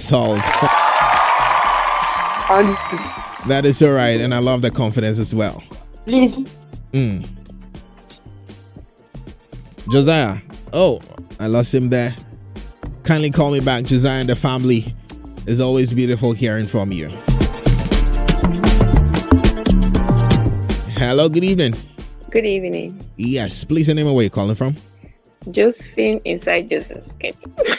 salt. And That is all right, and I love the confidence as well. please, Josiah. Oh, I lost him there. Kindly call me back, Josiah and the family. It's always beautiful hearing from you. Hello, good evening. Good evening. Yes, please, your name and where you calling from? Josephine inside Joseph's sketch.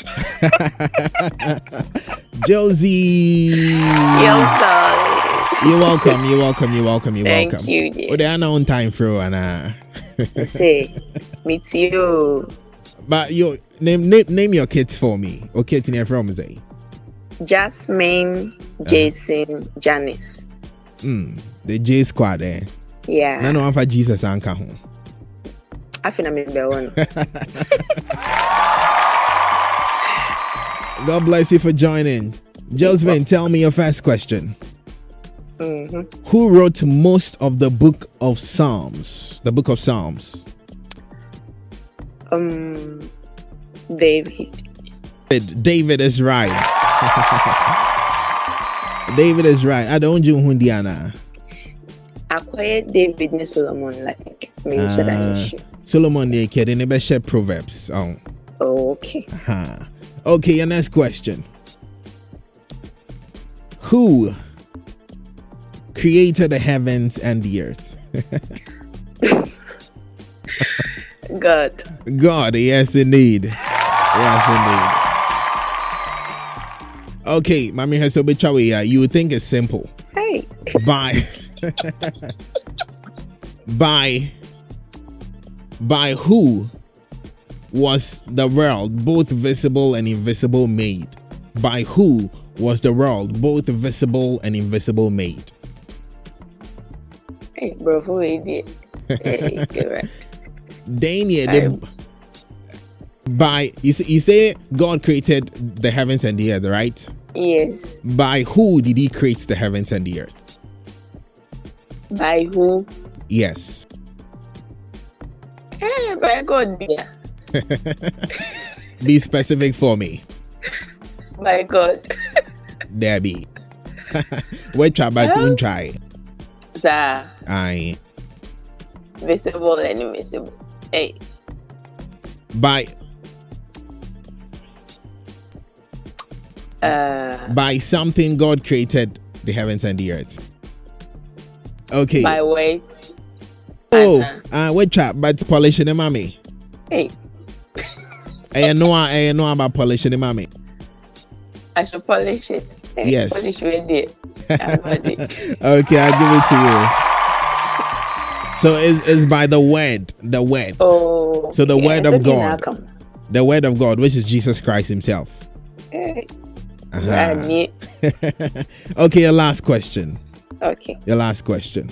Josie. Yes, darling. You're welcome. You're welcome. You're welcome. You're Thank welcome. you, dear. Oh, they are not on time through, and Say, meet you. but you name your kids for me. Okay, to name from say. Jasmine, Jason, Janice. The J Squad there. Yeah. No, I'm for Jesus and Kahun. I think I'm in the one. God bless you for joining. Josephine, tell me your first question. Who wrote most of the book of Psalms? The book of Psalms. David. David is right. David is right. I don't do Hundiana. Acquired David and Solomon like me. Should I issue? Solomon the kid in the share Proverbs. Oh. Okay. Okay, your next question. Who created the heavens and the earth? God. God, yes indeed. Yes indeed. Okay, Mami Hesobichawe, you would think it's simple. Hey. By who was the world, both visible and invisible, made? By who was the world, both visible and invisible, made? Hey, bro, who idiot? Hey, correct. Daniel, you say God created the heavens and the earth, right? Yes. By who did he create the heavens and the earth? By who? Yes. Hey, by God, dear. Be specific for me. By God. Debbie. Wait, try, but don't try. Sir. Aye. Visible and invisible. Hey. By something God created the heavens and the earth. Okay. By weight. Oh, wait, try, but polishing the mommy. Hey. I know about polishing the mommy. I should polish it. Hey, Yes. Polish with it. Okay, I'll give it to you. So it's by the word. The word. Oh. So the word of God. Come. The word of God, which is Jesus Christ himself. Hey. Okay, your last question. Okay. Your last question.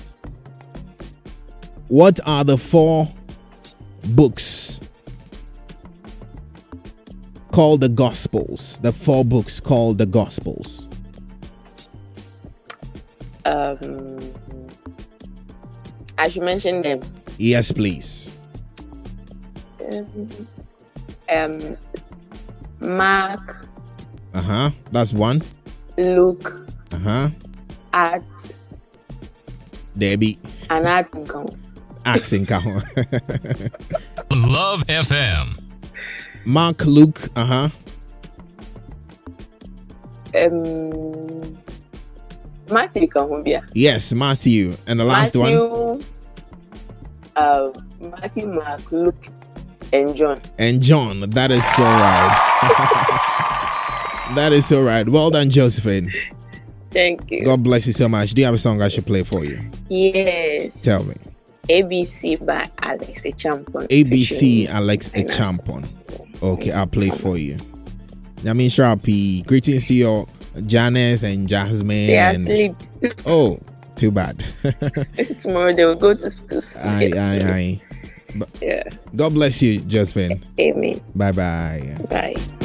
What are the 4 books called the Gospels? The 4 books called the Gospels. I should mention them. Yes, please. Mark. That's one. Luke. Acts. Debbie. And Acts. Accent. Love FM. Mark, Luke. Matthew Kahumbia. Yes, Matthew. And the last one. Matthew, Mark, Luke, and John. And John. That is so right. That is so right. Well done, Josephine. Thank you. God bless you so much. Do you have a song I should play for you? Yes. Tell me. ABC by Alex Echampon. ABC Alex Echampon. Okay, I'll play for you. Yamin Sharpie. Greetings to your Janice and Jasmine. They are and asleep. Oh, too bad. Tomorrow they will go to school. Aye. Yeah. God bless you, Jasmine. Amen. Bye-bye. Bye.